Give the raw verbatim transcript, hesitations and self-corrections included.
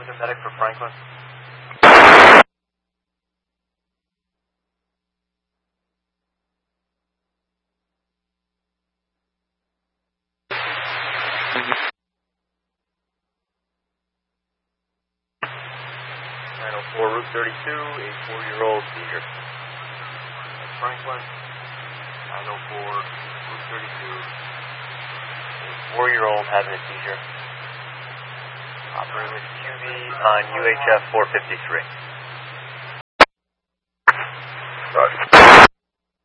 with a medic for Franklin. nine oh four Route thirty-two, a four-year-old seizure. Franklin, nine oh four Route thirty-two, a four-year-old having a seizure. Operator with Q V on U H F four fifty-three.